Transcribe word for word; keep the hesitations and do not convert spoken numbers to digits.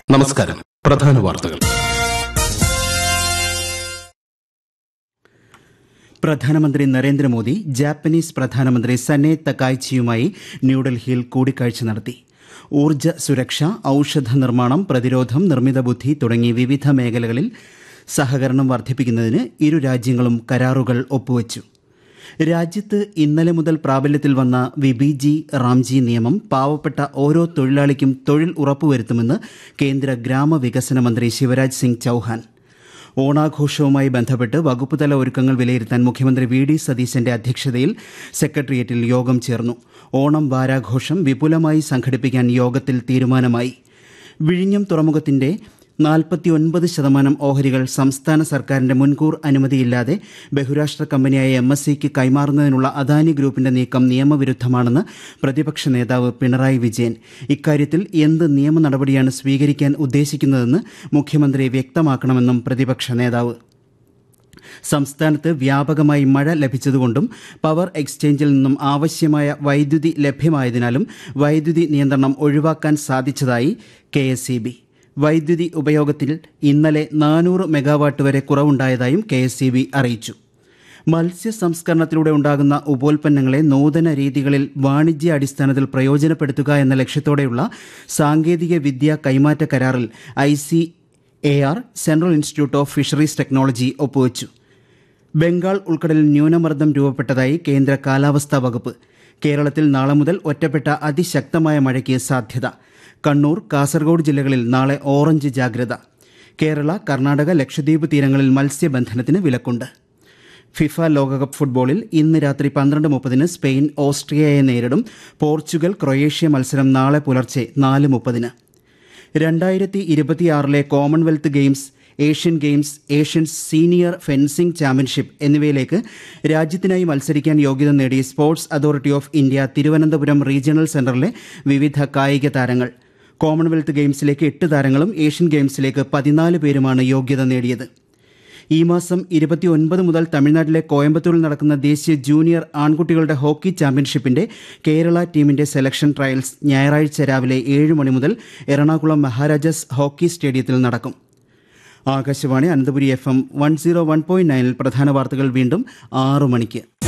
നമസ്കാരം. പ്രധാന വാർത്തകൾ. പ്രധാനമന്ത്രി നരേന്ദ്രമോദി ജാപ്പനീസ് പ്രധാനമന്ത്രി സനെ തകായ്ച്ചിയുമായി ന്യൂഡൽഹിയിൽ കൂടിക്കാഴ്ച നടത്തി. ഊർജ്ജ സുരക്ഷ, ഔഷധ നിർമ്മാണം, പ്രതിരോധം, നിർമ്മിത ബുദ്ധി തുടങ്ങി വിവിധ മേഖലകളിൽ സഹകരണം വർദ്ധിപ്പിക്കുന്നതിന് ഇരു രാജ്യങ്ങളും കരാറുകൾ ഒപ്പുവച്ചു. രാജ്യത്ത് ഇന്നലെ മുതൽ പ്രാബല്യത്തിൽ വന്ന വിബിജി റാംജി നിയമം പാവപ്പെട്ട ഓരോ തൊഴിലാളിക്കും തൊഴിൽ ഉറപ്പുവരുത്തുമെന്ന് കേന്ദ്ര ഗ്രാമവികസന മന്ത്രി ശിവരാജ് സിംഗ് ചൌഹാൻ. ഓണാഘോഷവുമായി ബന്ധപ്പെട്ട് വകുപ്പുതല ഒരുക്കങ്ങൾ വിലയിരുത്താൻ മുഖ്യമന്ത്രി വി ഡി സതീശന്റെ അധ്യക്ഷതയിൽ സെക്രട്ടേറിയറ്റിൽ യോഗം ചേർന്നു. ഓണം വാരാഘോഷം വിപുലമായി സംഘടിപ്പിക്കാൻ യോഗത്തിൽ തീരുമാനമായി. വിഴിഞ്ഞം തുറമുഖത്തിന്റെ നാൽപ്പത്തി ഒൻപത് ശതമാനം ഓഹരികൾ സംസ്ഥാന സർക്കാരിന്റെ മുൻകൂർ അനുമതിയില്ലാതെ ബഹുരാഷ്ട്ര കമ്പനിയായ എം എസ് സിക്ക് കൈമാറുന്നതിനുള്ള അദാനി ഗ്രൂപ്പിന്റെ നീക്കം നിയമവിരുദ്ധമാണെന്ന് പ്രതിപക്ഷ നേതാവ് പിണറായി വിജയൻ. ഇക്കാര്യത്തിൽ എന്ത് നിയമ നടപടിയാണ് സ്വീകരിക്കാൻ ഉദ്ദേശിക്കുന്നതെന്ന് മുഖ്യമന്ത്രി വ്യക്തമാക്കണമെന്നും പ്രതിപക്ഷ നേതാവ്. സംസ്ഥാനത്ത് വ്യാപകമായി മഴ ലഭിച്ചതുകൊണ്ടും പവർ എക്സ്ചേഞ്ചിൽ നിന്നും ആവശ്യമായ വൈദ്യുതി ലഭ്യമായതിനാലും വൈദ്യുതി നിയന്ത്രണം ഒഴിവാക്കാൻ സാധിച്ചതായി കെ എസ് ഇ ബി. വൈദ്യുതി ഉപയോഗത്തിൽ ഇന്നലെ നാനൂറ് മെഗാവാട്ട് വരെ കുറവുണ്ടായതായും കെ എസ് ഇ ബി അറിയിച്ചു. മത്സ്യ സംസ്കരണത്തിലൂടെ ഉണ്ടാകുന്ന ഉപോൽപ്പന്നങ്ങളെ നൂതന രീതികളിൽ വാണിജ്യ അടിസ്ഥാനത്തിൽ പ്രയോജനപ്പെടുത്തുക എന്ന ലക്ഷ്യത്തോടെയുള്ള സാങ്കേതിക വിദ്യാ കൈമാറ്റ കരാറിൽ I C A R, central institute of fisheries technology ഒപ്പുവച്ചു. ബംഗാൾ ഉൾക്കടലിൽ ന്യൂനമർദ്ദം രൂപപ്പെട്ടതായി കേന്ദ്ര കാലാവസ്ഥാ വകുപ്പ്. കേരളത്തിൽ നാളെ മുതൽ ഒറ്റപ്പെട്ട അതിശക്തമായ മഴയ്ക്ക് സാധ്യത. കണ്ണൂർ, കാസർഗോഡ് ജില്ലകളിൽ നാളെ ഓറഞ്ച് ജാഗ്രത. കേരള, കർണാടക, ലക്ഷദ്വീപ് തീരങ്ങളിൽ മത്സ്യബന്ധനത്തിന് വിലക്കുണ്ട്. ഫിഫ ലോകകപ്പ് ഫുട്ബോളിൽ ഇന്ന് രാത്രി പന്ത്രണ്ട് മുപ്പതിന് സ്പെയിൻ ഓസ്ട്രിയയെ നേരിടും. പോർച്ചുഗൽ ക്രൊയേഷ്യ മത്സരം നാളെ പുലർച്ചെ നാല് മുപ്പതിന്. രണ്ടായിരത്തി ഇരുപത്തിയാറിലെ Commonwealth games, Asian games, Asian senior fencing championship എന്നിവയിലേക്ക് രാജ്യത്തിനായി മത്സരിക്കാൻ യോഗ്യത നേടി sports authority of India Thiruvananthapuram regional സെന്ററിലെ വിവിധ കായിക താരങ്ങൾ. കോമൺവെൽത്ത് ഗെയിംസിലേക്ക് എട്ട് താരങ്ങളും ഏഷ്യൻ ഗെയിംസിലേക്ക് പതിനാല് പേരുമാണ് യോഗ്യത നേടിയത്. ഈ മാസം ഇരുപത്തി ഒൻപത് മുതൽ തമിഴ്നാട്ടിലെ കോയമ്പത്തൂരിൽ നടക്കുന്ന ദേശീയ ജൂനിയർ ആൺകുട്ടികളുടെ ഹോക്കി ചാമ്പ്യൻഷിപ്പിന്റെ കേരള ടീമിന്റെ സെലക്ഷൻ ട്രയൽസ് ഞായറാഴ്ച രാവിലെ ഏഴ് മണി മുതൽ എറണാകുളം മഹാരാജാസ് ഹോക്കി സ്റ്റേഡിയത്തിൽ നടക്കും. Akashvani Ananthapuri F M one zero one point നയനിൽ പ്രധാന വാർത്തകൾ വീണ്ടും ആറു മണിക്ക്.